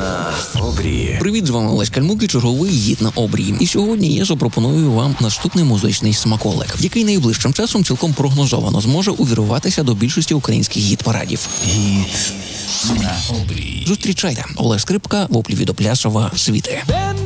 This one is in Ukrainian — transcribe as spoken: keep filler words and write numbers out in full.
на обрії. Привіт, з вами Олесь Кальмук і черговий «Гід на обрії». І сьогодні я запропоную вам наступний музичний смаколик, який найближчим часом цілком прогнозовано зможе увірватися до більшості українських гід-парадів. Гід на обрії. Зустрічайте, Олег Скрипка, воплі від Оплясова, «Світи». Де